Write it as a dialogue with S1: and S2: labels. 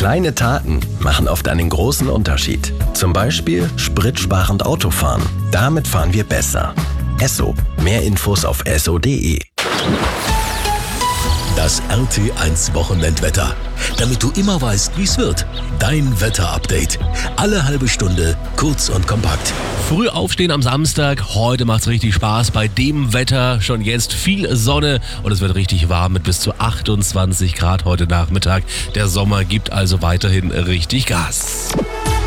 S1: Kleine Taten machen oft einen großen Unterschied. Zum Beispiel spritsparend Autofahren. Damit fahren wir besser. Esso. Mehr Infos auf esso.de.
S2: Das RT1 Wochenendwetter. Damit du immer weißt, wie es wird. Dein Wetterupdate. Alle halbe Stunde, kurz und kompakt.
S3: Früh aufstehen am Samstag. Heute macht's richtig Spaß. Bei dem Wetter schon jetzt viel Sonne und es wird richtig warm mit bis zu 28 Grad heute Nachmittag. Der Sommer gibt also weiterhin richtig Gas.